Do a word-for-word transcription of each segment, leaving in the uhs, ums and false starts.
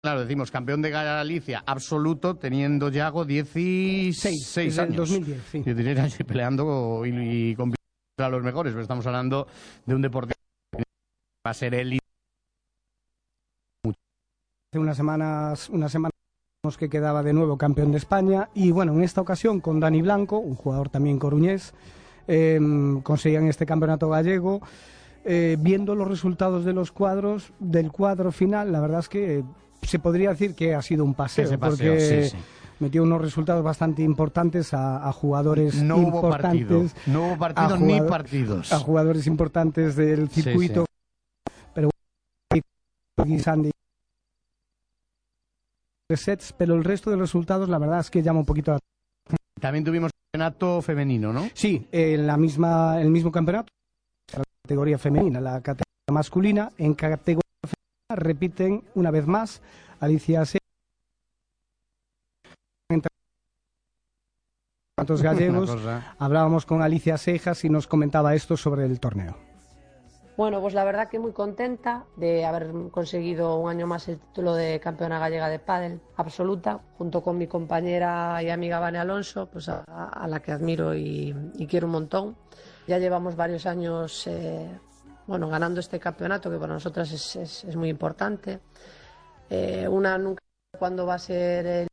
Claro, decimos campeón de Galicia absoluto teniendo Yago dieciséis años. dos mil diez, sí. dieciséis años y peleando y, y compitiendo a los mejores, pero estamos hablando de un deporte que va a ser el... Hace unas semanas, unas semanas que quedaba de nuevo campeón de España y bueno, en esta ocasión con Dani Blanco, un jugador también coruñés, eh, conseguían este campeonato gallego. Eh, viendo los resultados de los cuadros, del cuadro final, la verdad es que eh, se podría decir que ha sido un paseo, Ese paseo porque sí, sí. metió unos resultados bastante importantes a, a jugadores no hubo importantes. Partido. No hubo partido ni partidos. A jugadores importantes del circuito. Sí, sí. Pero Sandy sets, pero el resto de los resultados, la verdad es que llama un poquito la... También tuvimos campeonato femenino, ¿no? Sí, en la misma, el mismo campeonato, la categoría femenina, la categoría masculina, en categoría femenina repiten una vez más Alicia Sejas, gallegos. Hablábamos con Alicia Sejas y nos comentaba esto sobre el torneo. Bueno, pues la verdad que muy contenta de haber conseguido un año más el título de campeona gallega de pádel absoluta, junto con mi compañera y amiga Vane Alonso, pues a, a la que admiro y, y quiero un montón. Ya llevamos varios años eh, bueno, ganando este campeonato, que para nosotras es, es, es muy importante. Eh, una nunca sabe cuándo va a ser el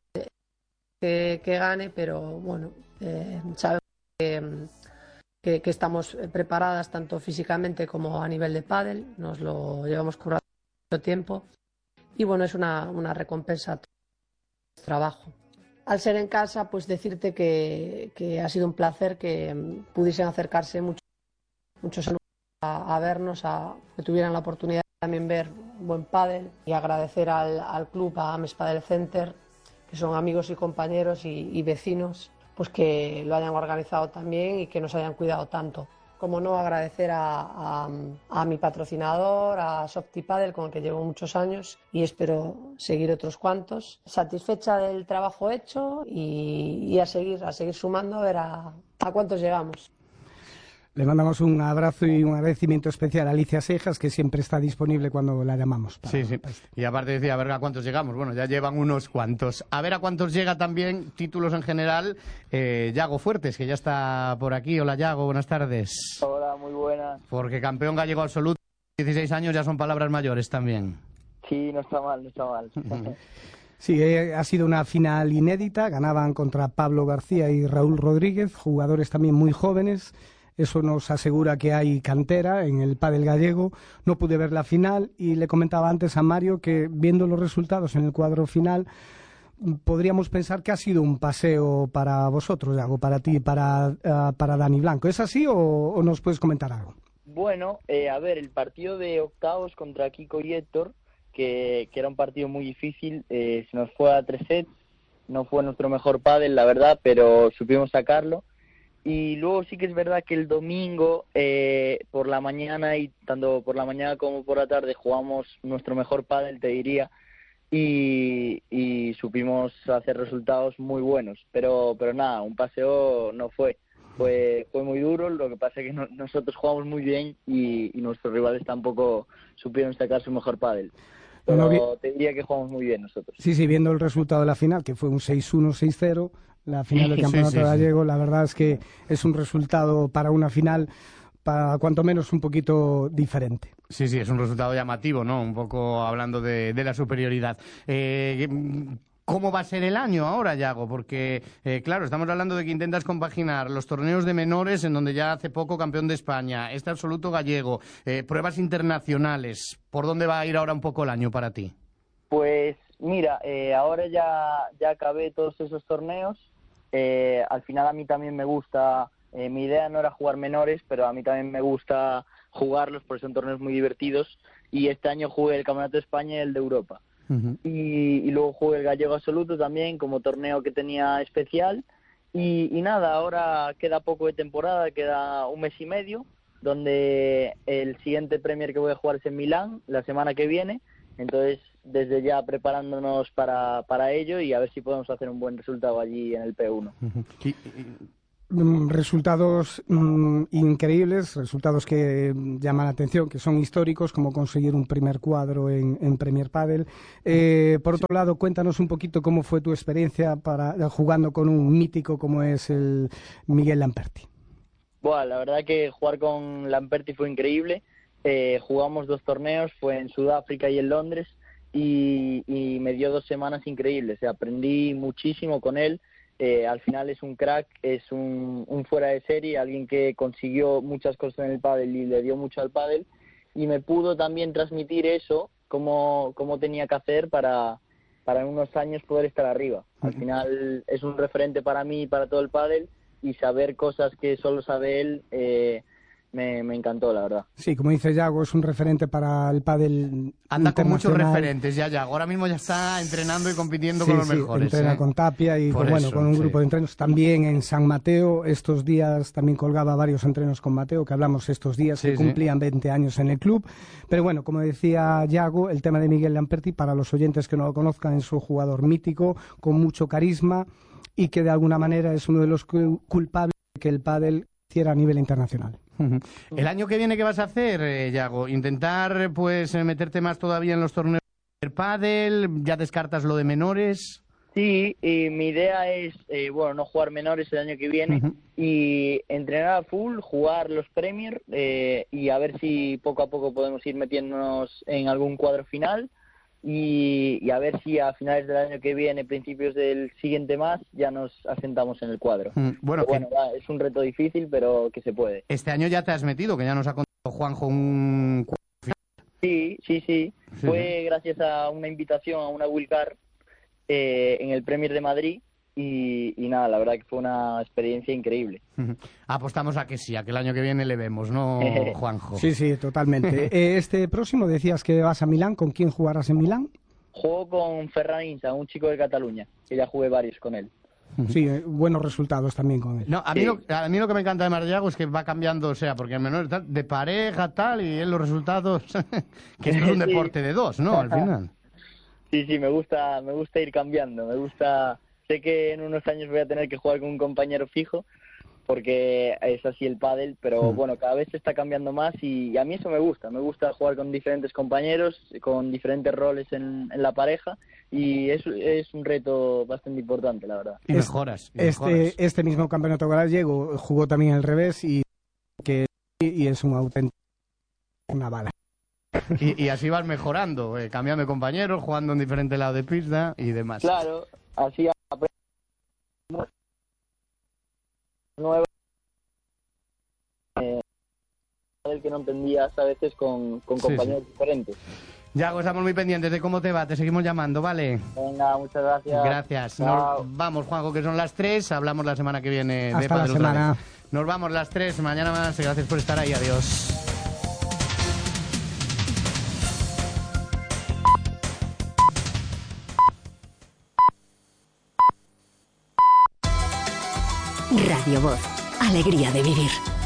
que, que gane, pero bueno, eh, sabemos que... Que, que estamos preparadas tanto físicamente como a nivel de pádel, nos lo llevamos currando mucho tiempo y bueno, es una, una recompensa a todo el trabajo. Al ser en casa, pues decirte que, que ha sido un placer que pudiesen acercarse muchos, muchos a, a vernos, a que tuvieran la oportunidad de también ver buen pádel y agradecer al, al club, a Ames Padel Center, que son amigos y compañeros y, y vecinos, pues que lo hayan organizado también y que nos hayan cuidado tanto. Como no, agradecer a, a, a mi patrocinador, a Softy Padel, con el que llevo muchos años y espero seguir otros cuantos. Satisfecha del trabajo hecho y, y a seguir, a seguir sumando a ver a, a cuántos llegamos. Le mandamos un abrazo y un agradecimiento especial a Alicia Sejas, que siempre está disponible cuando la llamamos. Para, sí, sí. Para y aparte decía, a ver a cuántos llegamos. Bueno, ya llevan unos cuantos. A ver a cuántos llega también, títulos en general, eh, Yago Fuertes, que ya está por aquí. Hola, Yago, buenas tardes. Hola, muy buenas. Porque campeón gallego absoluto, dieciséis años, ya son palabras mayores también. Sí, no está mal, no está mal. Sí, eh, ha sido una final inédita. Ganaban contra Pablo García y Raúl Rodríguez, jugadores también muy jóvenes. Eso nos asegura que hay cantera en el pádel gallego. No pude ver la final y le comentaba antes a Mario que viendo los resultados en el cuadro final podríamos pensar que ha sido un paseo para vosotros, Yago, para ti, para, uh, para Dani Blanco. ¿Es así o, o nos puedes comentar algo? Bueno, eh, a ver, el partido de octavos contra Kiko y Héctor, que, que era un partido muy difícil, eh, se nos fue a tres sets. No fue nuestro mejor pádel, la verdad, pero supimos sacarlo. Y luego sí que es verdad que el domingo eh, por la mañana y tanto por la mañana como por la tarde jugamos nuestro mejor pádel, te diría, y, y supimos hacer resultados muy buenos. Pero pero nada, un paseo no fue. Fue fue muy duro, lo que pasa es que no, nosotros jugamos muy bien y, y nuestros rivales tampoco supieron sacar su mejor pádel. Pero no, no, te diría que jugamos muy bien nosotros. Sí, sí, viendo el resultado de la final, que fue un seis uno, seis cero, la final del campeonato sí, sí, gallego, sí. La verdad es que es un resultado para una final, para cuanto menos un poquito diferente. Sí, sí, es un resultado llamativo, ¿no? Un poco hablando de, de la superioridad. Eh, ¿Cómo va a ser el año ahora, Yago? Porque, eh, claro, estamos hablando de que intentas compaginar los torneos de menores, en donde ya hace poco campeón de España, este absoluto gallego, eh, pruebas internacionales. ¿Por dónde va a ir ahora un poco el año para ti? Pues mira, eh, ahora ya, ya acabé todos esos torneos. Eh, al final a mí también me gusta, eh, mi idea no era jugar menores, pero a mí también me gusta jugarlos porque son torneos muy divertidos. Y este año jugué el Campeonato de España y el de Europa. Uh-huh. y, y luego jugué el Gallego Absoluto también como torneo que tenía especial. Y, y nada, ahora queda poco de temporada, queda un mes y medio, donde el siguiente Premier que voy a jugar es en Milán la semana que viene. Entonces, desde ya preparándonos para, para ello y a ver si podemos hacer un buen resultado allí en el P uno. Uh-huh. y, y, Resultados mmm, increíbles, resultados que llaman la atención, que son históricos, como conseguir un primer cuadro en, en Premier Padel. Eh, por otro lado, cuéntanos un poquito cómo fue tu experiencia para jugando con un mítico como es el Miguel Lamperti. Bueno, la verdad que jugar con Lamperti fue increíble. Eh, jugamos dos torneos, fue en Sudáfrica y en Londres, y, y me dio dos semanas increíbles. O sea, aprendí muchísimo con él. Eh, al final es un crack, es un, un fuera de serie, alguien que consiguió muchas cosas en el pádel y le dio mucho al pádel, y me pudo también transmitir eso, cómo, cómo tenía que hacer para, para en unos años poder estar arriba. Al final es un referente para mí y para todo el pádel, y saber cosas que solo sabe él eh, me, me encantó, la verdad. Sí, como dice Yago, es un referente para el pádel. Anda con muchos referentes ya, ya. Ahora mismo ya está entrenando y compitiendo sí, con los sí, mejores. Entrena ¿eh? con Tapia y con, bueno, con un grupo sí. de entrenos. También en San Mateo, estos días también colgaba varios entrenos con Mateo, que hablamos estos días, sí, que cumplían sí. veinte años en el club. Pero bueno, como decía Yago, el tema de Miguel Lamperti, para los oyentes que no lo conozcan, es un jugador mítico, con mucho carisma, y que de alguna manera es uno de los culpables de que el pádel hiciera a nivel internacional. El año que viene, ¿qué vas a hacer, eh, Yago? ¿Intentar pues meterte más todavía en los torneos de pádel? ¿Ya descartas lo de menores? Sí, y mi idea es, eh, bueno, no jugar menores el año que viene uh-huh. y entrenar a full, jugar los Premier eh, y a ver si poco a poco podemos ir metiéndonos en algún cuadro final. Y, y a ver si a finales del año que viene, principios del siguiente más, ya nos asentamos en el cuadro. Mm, bueno, que... bueno va, es un reto difícil, pero que se puede. Este año ya te has metido, que ya nos ha contado Juanjo un... Sí, sí, sí. sí Fue sí. gracias a una invitación a una Wildcard eh, en el Premier de Madrid. Y, y nada, la verdad que fue una experiencia increíble. Apostamos a que sí, a que el año que viene le vemos, ¿no, Juanjo? Sí, sí, totalmente. Este próximo decías que vas a Milán. ¿Con quién jugarás en Milán? Juego con Ferran Insa, un chico de Cataluña, que ya jugué varios con él. Sí, buenos resultados también con él. No, a mí, sí. lo, a mí lo que me encanta de Mardiago es que va cambiando, o sea, porque el menor está de pareja, tal, y en los resultados, que esto es un deporte sí. de dos, ¿no? Al final. Sí, sí, me gusta, me gusta ir cambiando, me gusta... Sé que en unos años voy a tener que jugar con un compañero fijo, porque es así el pádel, pero bueno, cada vez se está cambiando más y a mí eso me gusta. Me gusta jugar con diferentes compañeros, con diferentes roles en, en la pareja, y es, es un reto bastante importante, la verdad. Y mejoras. Y mejoras. Este, este mismo campeonato gallego jugó también al revés y, que, y es un auténtico una bala. Y, y así vas mejorando, eh, cambiando de compañeros, jugando en diferentes lados de pista y demás. Claro, así nueva eh, del que no entendías a veces con, con compañeros sí, sí. diferentes. Yago, estamos muy pendientes de cómo te va, te seguimos llamando, ¿vale? Venga, muchas gracias. Gracias. Nos vamos, Juanjo, que son las tres, hablamos la semana que viene Hasta de Padel la semana. Nos vamos las tres, mañana más, gracias por estar ahí, adiós. Radio Voz, alegría de vivir.